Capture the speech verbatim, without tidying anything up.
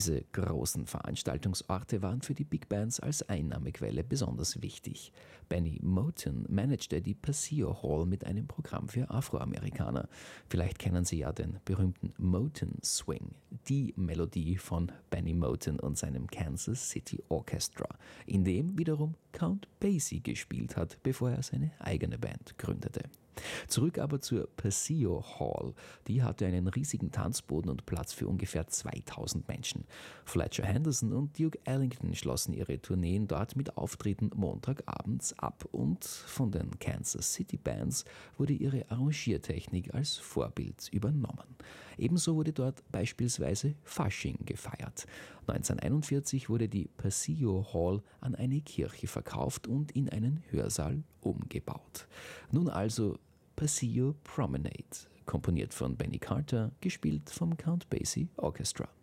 Diese großen Veranstaltungsorte waren für die Big Bands als Einnahmequelle besonders wichtig. Benny Moten managte die Paseo Hall mit einem Programm für Afroamerikaner. Vielleicht kennen Sie ja den berühmten Moten Swing, die Melodie von Benny Moten und seinem Kansas City Orchestra, in dem wiederum Count Basie gespielt hat, bevor er seine eigene Band gründete. Zurück aber zur Paseo Hall. Die hatte einen riesigen Tanzboden und Platz für ungefähr zweitausend Menschen. Fletcher Henderson und Duke Ellington schlossen ihre Tourneen dort mit Auftritten montagabends ab und von den Kansas City Bands wurde ihre Arrangiertechnik als Vorbild übernommen. Ebenso wurde dort beispielsweise Fasching gefeiert. neunzehnhunderteinundvierzig wurde die Paseo Hall an eine Kirche verkauft und in einen Hörsaal umgebaut. Nun also Paseo Promenade, komponiert von Benny Carter, gespielt vom Count Basie Orchestra.